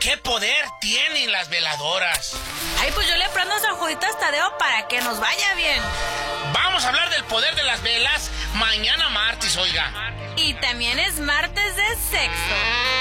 ¿Qué poder tienen las veladoras? Ay, pues yo le prendo a San Juditas Tadeo para que nos vaya bien. Vamos a hablar del poder de las velas mañana martes, oiga. Y también es martes de sexo.